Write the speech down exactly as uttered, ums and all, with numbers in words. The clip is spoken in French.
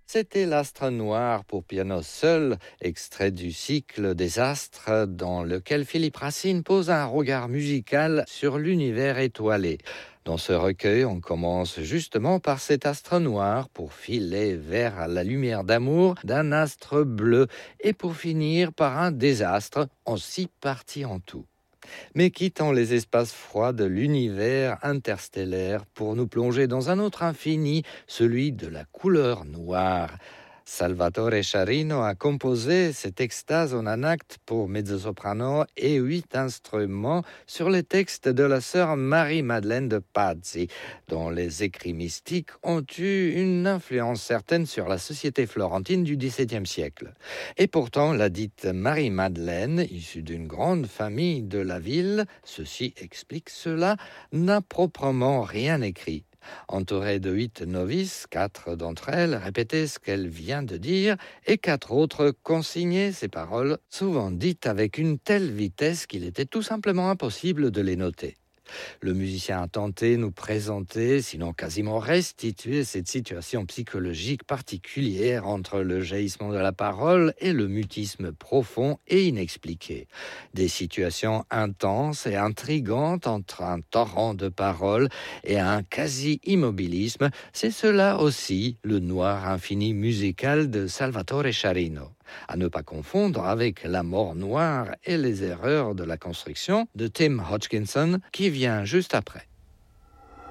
C'était l'Astre noir pour piano seul, extrait du cycle des astres dans lequel Philippe Racine pose un regard musical sur l'univers étoilé. Dans ce recueil, on commence justement par cet astre noir pour filer vers la lumière d'amour d'un astre bleu et pour finir par un désastre en six parties en tout. Mais quittant les espaces froids de l'univers interstellaire pour nous plonger dans un autre infini, celui de la couleur noire. Salvatore Sciarrino a composé cette extase en un acte pour mezzo-soprano et huit instruments sur les textes de la sœur Marie-Madeleine de Pazzi, dont les écrits mystiques ont eu une influence certaine sur la société florentine du dix-septième siècle. Et pourtant, la dite Marie-Madeleine, issue d'une grande famille de la ville, ceci explique cela, n'a proprement rien écrit. Entourée de huit novices, quatre d'entre elles répétaient ce qu'elle vient de dire et quatre autres consignaient ces paroles, souvent dites avec une telle vitesse qu'il était tout simplement impossible de les noter. Le musicien a tenté de nous présenter, sinon quasiment restituer cette situation psychologique particulière entre le jaillissement de la parole et le mutisme profond et inexpliqué. Des situations intenses et intrigantes entre un torrent de paroles et un quasi-immobilisme, c'est cela aussi le noir infini musical de Salvatore Sciarrino. À ne pas confondre avec La mort noire et les erreurs de la construction de Tim Hodgkinson qui vient juste après.